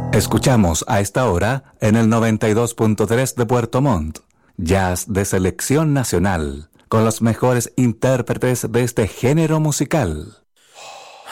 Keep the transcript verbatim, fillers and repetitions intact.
Escuchamos a esta hora en el noventa y dos punto tres de Puerto Montt, jazz de selección nacional, con los mejores intérpretes de este género musical.